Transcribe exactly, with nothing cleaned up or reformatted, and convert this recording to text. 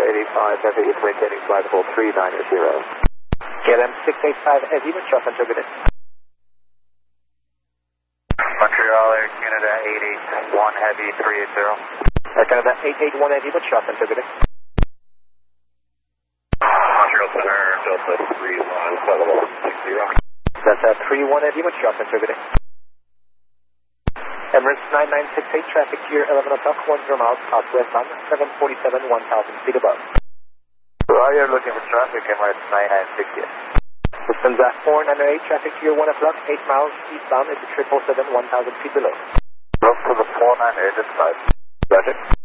eighty-five, Delta eight, maintaining flight level three nine zero. K L M six eight five Heavy with short and turbulence. Montreal Air Canada eight eight one Heavy three eight zero. Air Canada eight eight one Heavy with short and turbulence. Montreal Center Delta three one flight level six zero. Delta three one Heavy with short and turbulence. Emirates nine nine six eight, traffic here eleven o'clock, one zero miles southwestbound, seven forty-seven, one thousand feet above. Well, you're looking for traffic, Emirates nine nine six eight. Lufthansa four nine eight, traffic here one o'clock, eight miles eastbound, into triple seven, one thousand feet below. Look for the four nine eight, it's five. Roger.